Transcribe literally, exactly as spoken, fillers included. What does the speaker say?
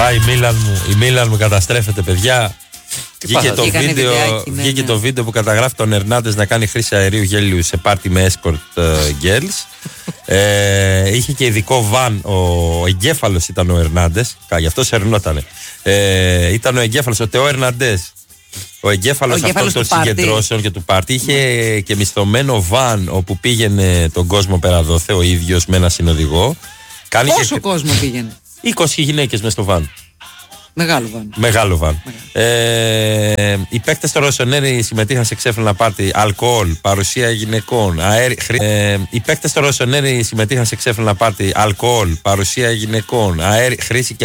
Α, η Μίλαν μου, η Μίλαν μου καταστρέφεται, παιδιά. Βγήκε, το βίντεο, βιντεάκι, ναι, βγήκε ναι. το βίντεο που καταγράφει τον Ερνάντες να κάνει χρήση αερίου γέλιου σε πάρτι με escort uh, girls. ε, είχε και ειδικό βαν. Ο εγκέφαλος ήταν ο Ερνάντες. Γι' αυτό σερνότανε. Ε, ήταν ο εγκέφαλος, ο Τεό Ερναντές. Ο εγκέφαλος αυτών των συγκεντρώσεων και του πάρτι. Είχε ναι. και μισθωμένο βαν όπου πήγαινε τον κόσμο πέρα δόθε, ο ίδιος με ένα συνοδηγό. Πόσο και... κόσμο πήγαινε? είκοσι γυναίκες μες στο βαν. Μεγάλο βαν. Μεγάλο βαν. Ε, οι παίκτες στο Ρωσονέρι συμμετείχαν σε ξέφρενα πάρτι, αλκοόλ, παρουσία γυναικών. Αέρι, χρή... ε, οι παίκτες στο Ρωσονέρι συμμετείχαν σε ξέφρενα πάρτι, αλκοόλ, παρουσία γυναικών. Αέρι, χρήση και